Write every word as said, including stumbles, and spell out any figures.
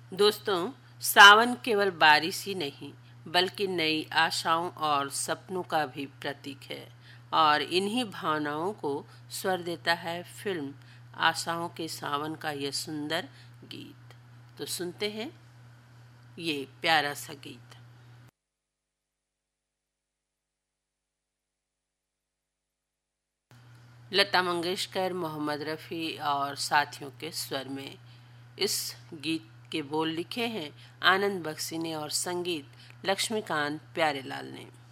दोस्तों, सावन केवल बारिश ही नहीं बल्कि नई आशाओं और सपनों का भी प्रतीक है और इन्हीं भावनाओं को स्वर देता है फिल्म आशाओं के सावन का यह सुंदर गीत। तो सुनते हैं ये प्यारा सा गीत। लता मंगेशकर, मोहम्मद रफ़ी और साथियों के स्वर में इस गीत के बोल लिखे हैं आनंद बख्शी ने और संगीत लक्ष्मीकांत प्यारेलाल ने।